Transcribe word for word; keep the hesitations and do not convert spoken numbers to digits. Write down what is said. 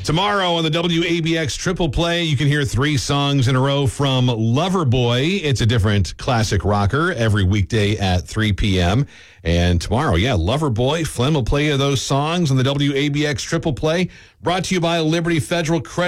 Tomorrow on the W A B X Triple Play, you can hear three songs in a row from Loverboy. It's a different classic rocker every weekday at three p.m. And tomorrow, yeah, Loverboy. Flynn will play you those songs on the W A B X Triple Play, brought to you by Liberty Federal Credit.